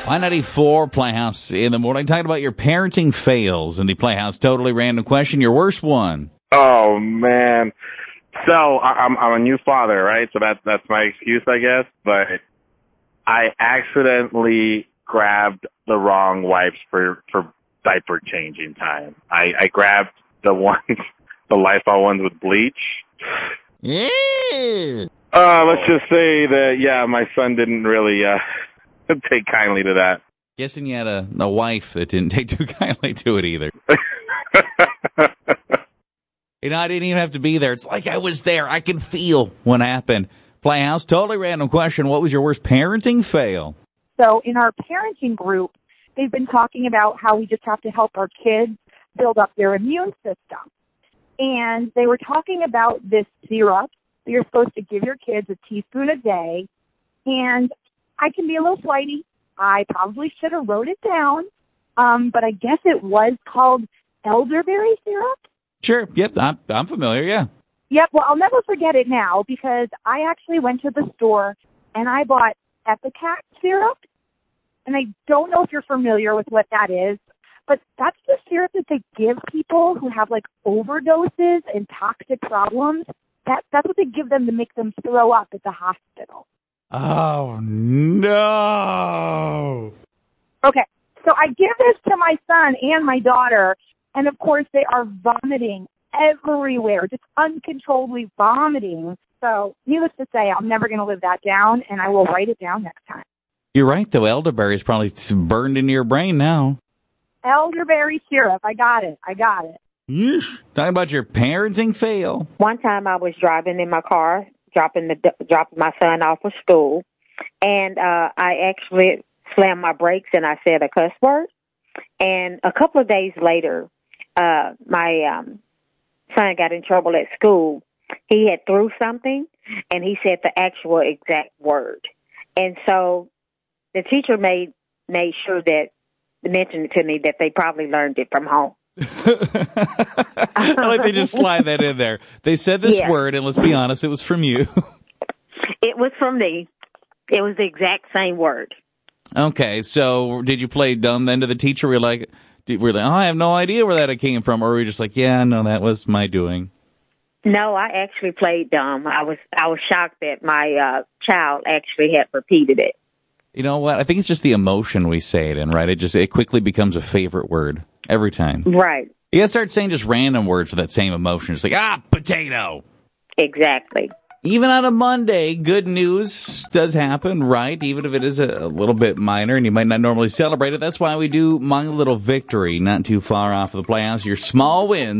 Y94 Playhouse in the morning. Talking about your parenting fails in the Playhouse. Totally random question. Your worst one. Oh, man. So I'm a new father, right? So that's my excuse, I guess. But I accidentally grabbed the wrong wipes for diaper changing time. I grabbed the Lysol ones with bleach. Yeah. Let's just say that, yeah, my son didn't really take kindly to that. Guessing you had a wife that didn't take too kindly to it either. I didn't even have to be there. It's like I was there. I can feel what happened. Playhouse, totally random question. What was your worst parenting fail? So in our parenting group, they've been talking about how we just have to help our kids build up their immune system. And they were talking about this syrup that you're supposed to give your kids a teaspoon a day. And I can be a little flighty. I probably should have wrote it down. But I guess it was called elderberry syrup. Sure. Yep. I'm familiar. Yeah. Yep. Well, I'll never forget it now because I actually went to the store and I bought Epicac syrup. And I don't know if you're familiar with what that is, but that's the syrup that they give people who have like overdoses and toxic problems. That's what they give them to make them throw up at the hospital. Oh, no. Okay. So I give this to my son and my daughter, and of course they are vomiting everywhere, just uncontrollably vomiting. So needless to say, I'm never going to live that down, and I will write it down next time. You're right, though. Elderberry is probably burned into your brain now. Elderberry syrup. I got it. Yeesh. Talking about your parenting fail. One time I was driving in my car, dropping my son off of school, and I actually slammed my brakes and I said a cuss word. And a couple of days later, my son got in trouble at school. He had threw something, and he said the actual exact word. And so the teacher made sure that mentioned to me that they probably learned it from home. I like they just slide that in there. They said this word, and let's be honest, it was from you. It was from me. It was the exact same word. Okay, so did you play dumb then to the teacher? Were you like, oh, I have no idea where that came from, or were you just like, yeah, no, that was my doing? No, I actually played dumb. I was shocked that my child actually had repeated it. You know what? I think it's just the emotion we say it in, right? It quickly becomes a favorite word every time. Right. You gotta start saying just random words with that same emotion. It's like, potato. Exactly. Even on a Monday, good news does happen, right? Even if it is a little bit minor and you might not normally celebrate it. That's why we do My Little Victory, not too far off of the Playhouse. Your small wins.